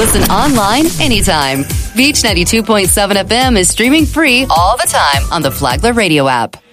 listen online anytime. Beach 92.7 FM is streaming free all the time on the Flagler Radio app.